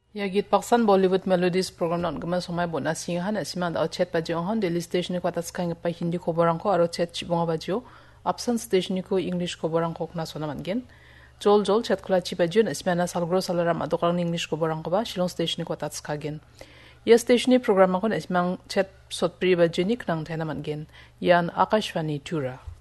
Ya git paksan Bollywood Melodies program non gama somai bona singahan asiman da chat pa jong Daily Station ko atas kan pa Hindi khobarang ko aro chat chibonga ba jo Absent Station ko English khobarang ko na sona mangen jol chat khula chi pa jo asmana salgro salara ma dokang English khobarang ko ba Shillong Station ko atas kagen ya station program ko asmang chat sot pri ba jenik nang thena mangen yan Akashvani Tura